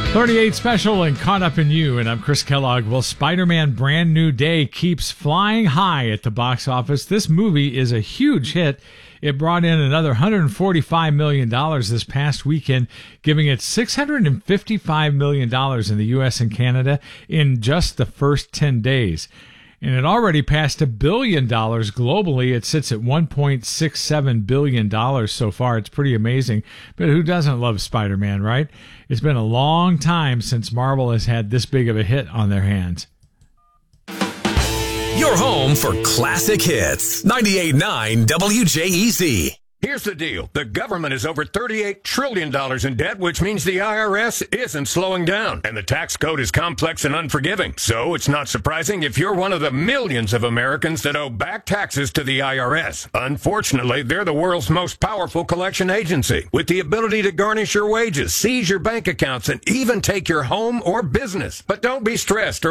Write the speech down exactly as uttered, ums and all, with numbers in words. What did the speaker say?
thirty-eight Special and Caught Up in You, and I'm Chris Kellogg. Well, Spider-Man Brand New Day keeps flying high at the box office. This movie is a huge hit. It brought in another one hundred forty-five million dollars this past weekend, giving it six hundred fifty-five million dollars in the U S and Canada in just the first ten days. And it already passed a billion dollars globally. It sits at one point six seven billion dollars so far. It's pretty amazing. But who doesn't love Spider-Man, right? It's been a long time since Marvel has had this big of a hit on their hands. Your home for classic hits. ninety-eight point nine W J E Z. Here's the deal. The government is over thirty-eight trillion dollars in debt, which means the I R S isn't slowing down. And the tax code is complex and unforgiving. So it's not surprising if you're one of the millions of Americans that owe back taxes to the I R S. Unfortunately, they're the world's most powerful collection agency, with the ability to garnish your wages, seize your bank accounts, and even take your home or business. But don't be stressed or